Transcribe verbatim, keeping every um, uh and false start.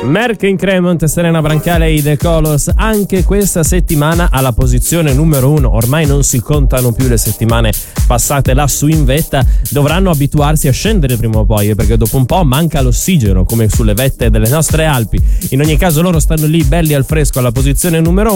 Merck Increment, Serena Brancale e The Colors anche questa settimana alla posizione numero uno. Ormai non si contano più le settimane passate lassù in vetta, dovranno abituarsi a scendere prima o poi, perché dopo un po' manca l'ossigeno come sulle vette delle nostre Alpi. In ogni caso loro stanno lì belli al fresco alla posizione numero